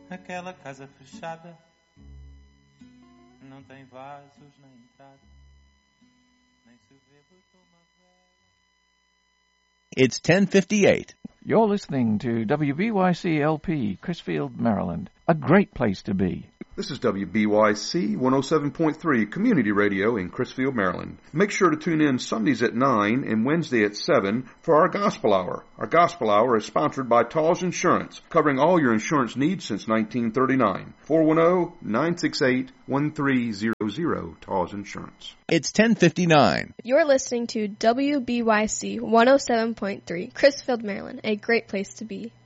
Aquela casa fechada não tem vasos na entrada, nem se vê botão uma vela. It's 10:58. You're listening to WBYC LP, Crisfield, Maryland. A great place to be. This is WBYC 107.3 Community Radio in Crisfield, Maryland. Make sure to tune in Sundays at 9 and Wednesday at 7 for our Gospel Hour. Our Gospel Hour is sponsored by Taw's Insurance, covering all your insurance needs since 1939. 410-968-1300, Taw's Insurance. It's 10:59. You're listening to WBYC 107.3 Crisfield, Maryland, a great place to be.